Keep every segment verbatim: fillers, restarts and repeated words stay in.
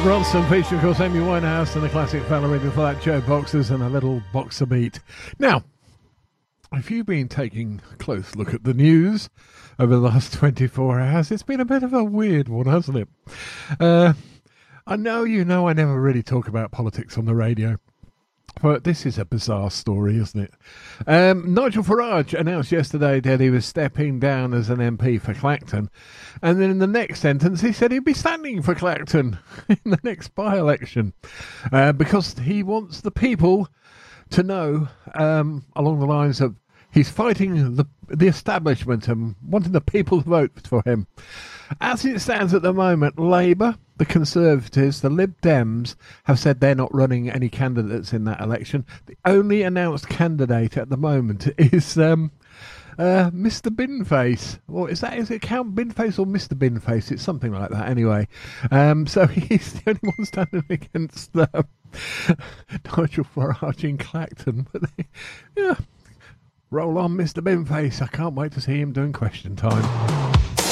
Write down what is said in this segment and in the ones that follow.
Bronson featured, of course, Amy Winehouse and the classic Valerie before that, Joe Boxers and a little boxer beat. Now, if you've been taking a close look at the news over the last twenty-four hours, it's been a bit of a weird one, hasn't it? Uh, I know you know I never really talk about politics on the radio, but this is a bizarre story, isn't it? Um, Nigel Farage announced yesterday that he was stepping down as an M P for Clacton, and then in the next sentence he said he'd be standing for Clacton in the next by-election uh, because he wants the people to know um, along the lines of he's fighting the the establishment and wanting the people to vote for him. As it stands at the moment, Labour, the Conservatives, the Lib Dems have said they're not running any candidates in that election. The only announced candidate at the moment is um, uh, Mister Binface. Or is that, is it Count Binface or Mister Binface? It's something like that anyway. Um, so he's the only one standing against um, Nigel Farage in Clacton. But they, yeah, roll on Mister Binface. I can't wait to see him doing question time.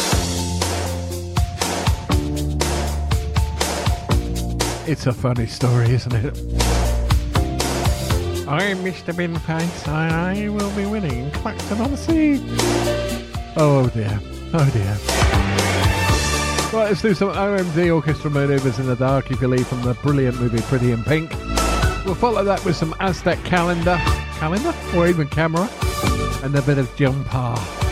It's a funny story, isn't it? I'm Mister Binface. I will be winning Clacton on Sea. Oh dear. Oh dear. Right, let's do some O M D Orchestra Manoeuvres in the Dark, if you leave, from the brilliant movie Pretty in Pink. We'll follow that with some Aztec Calendar, calendar, or even Camera, and a bit of Jump Ah.